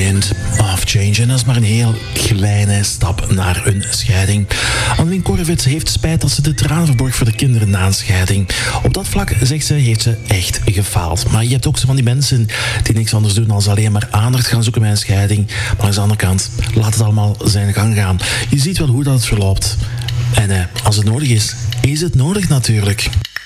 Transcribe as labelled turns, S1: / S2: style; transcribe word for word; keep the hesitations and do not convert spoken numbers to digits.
S1: Wind of Change. En dat is maar een heel kleine stap naar een scheiding. Annelien Korvits heeft spijt dat ze de tranen verborg voor de kinderen na een scheiding. Op dat vlak, zegt ze, heeft ze echt gefaald. Maar je hebt ook zo van die mensen die niks anders doen dan alleen maar aandacht gaan zoeken bij een scheiding. Maar aan de andere kant, laat het allemaal zijn gang gaan. Je ziet wel hoe dat het verloopt. En eh, als het nodig is, is het nodig natuurlijk.